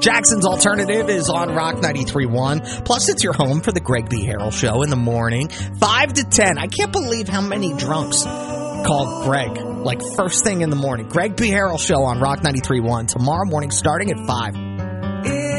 Jackson's Alternative is on Rock 93.1. Plus, it's your home for the Greg B. Harrell Show in the morning, 5 to 10. I can't believe how many drunks call Greg, like, first thing in the morning. Greg B. Harrell Show on Rock 93.1 tomorrow morning starting at 5.